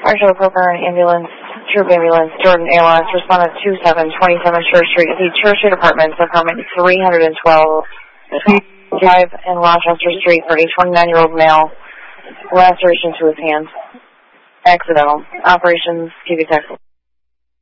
Marshall Coker Ambulance, Troop Ambulance, Jordan ALS, responded 2727 Church Street, the Church Street Apartments, apartment 312, Drive in Rochester Street for a 29-year-old male, laceration to his hand. Accidental. Operations, TV Texas.